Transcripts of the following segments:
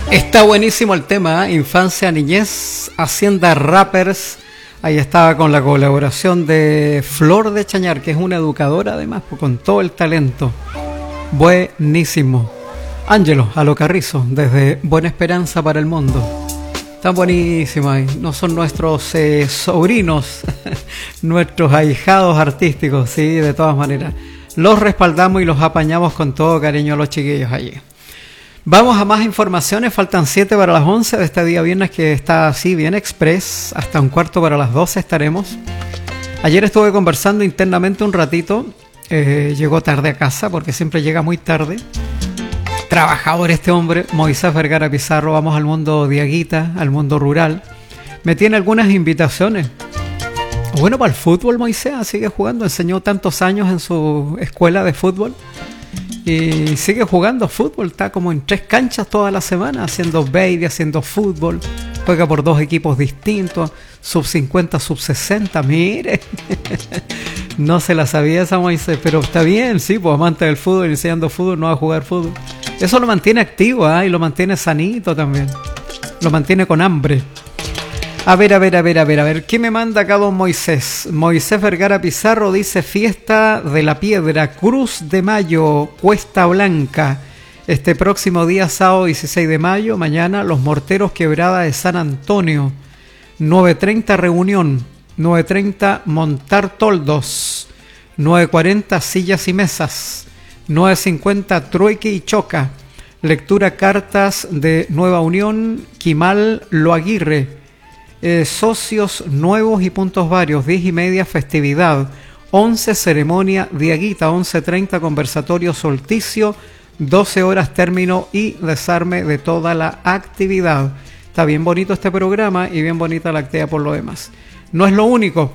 Está buenísimo el tema, ¿eh? Infancia, niñez, Hacienda Rappers. Ahí estaba con la colaboración de Flor de Chañar, que es una educadora además, con todo el talento. Buenísimo. Ángelo Alocarrizo, desde Buena Esperanza para el Mundo. Están buenísimos ahí. No son nuestros sobrinos, nuestros ahijados artísticos, sí, de todas maneras. Los respaldamos y los apañamos con todo cariño a los chiquillos allí. Vamos a más informaciones, faltan 7 para las 11 de este día viernes que está así bien express, hasta un cuarto para las 12 estaremos. Ayer estuve conversando internamente un ratito, llegó tarde a casa porque siempre llega muy tarde. Trabajador este hombre, Moisés Vergara Pizarro, vamos al mundo diaguita, al mundo rural. Me tiene algunas invitaciones. Bueno, para el fútbol Moisés sigue jugando, enseñó tantos años en su escuela de fútbol. Y sigue jugando fútbol, está como en 3 canchas toda la semana, haciendo baby, haciendo fútbol. Juega por 2 equipos distintos, sub 50, sub 60, mire. No se la sabía esa Moisés, pero está bien, sí, pues amante del fútbol, enseñando fútbol, no va a jugar fútbol. Eso lo mantiene activo, y lo mantiene sanito también. Lo mantiene con hambre. A ver, ¿qué me manda acá don Moisés? Moisés Vergara Pizarro dice: Fiesta de la Piedra, Cruz de Mayo, Cuesta Blanca. Este próximo día, sábado 16 de mayo, mañana, Los Morteros Quebrada de San Antonio. 9:30 reunión, 9:30 montar toldos, 9:40 sillas y mesas, 9:50 trueque y choca. Lectura cartas de Nueva Unión, Quimal Loaguirre. Socios nuevos y puntos varios, 10:30 festividad, 11 ceremonia diaguita, 11:30 conversatorio solsticio, 12 horas término y desarme de toda la actividad. Está bien bonito este programa y bien bonita la actividad por lo demás. No es lo único,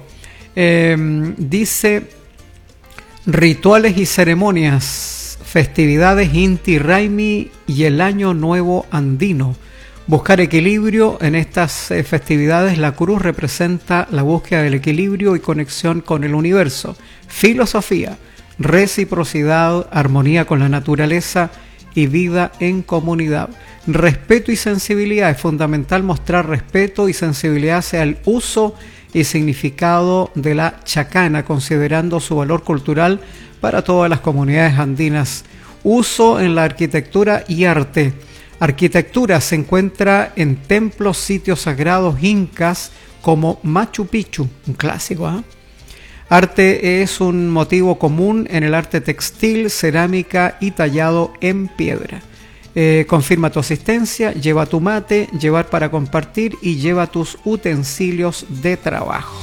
dice rituales y ceremonias, festividades Inti Raymi y el Año Nuevo Andino. Buscar equilibrio en estas festividades. La cruz representa la búsqueda del equilibrio y conexión con el universo. Filosofía, reciprocidad, armonía con la naturaleza y vida en comunidad. Respeto y sensibilidad. Es fundamental mostrar respeto y sensibilidad hacia el uso y significado de la chacana, considerando su valor cultural para todas las comunidades andinas. Uso en la arquitectura y arte. Arquitectura se encuentra en templos, sitios sagrados incas como Machu Picchu, un clásico. Arte es un motivo común en el arte textil, cerámica y tallado en piedra. Confirma tu asistencia, lleva tu mate, llevar para compartir y lleva tus utensilios de trabajo.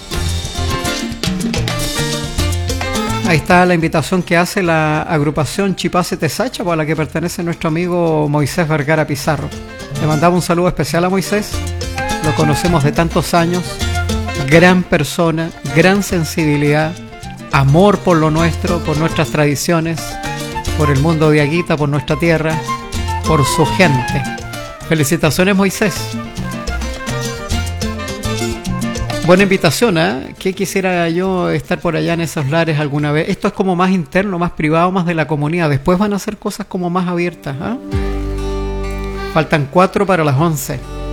Ahí está la invitación que hace la agrupación Chipase Tesacha, a la que pertenece nuestro amigo Moisés Vergara Pizarro. Le mandamos un saludo especial a Moisés, lo conocemos de tantos años, gran persona, gran sensibilidad, amor por lo nuestro, por nuestras tradiciones, por el mundo de Aguita, por nuestra tierra, por su gente. Felicitaciones Moisés. Buena invitación, ¿eh? Que quisiera yo estar por allá en esos lares alguna vez. Esto es como más interno, más privado, más de la comunidad. Después van a hacer cosas como más abiertas, ¿eh? Faltan 4 para las 11.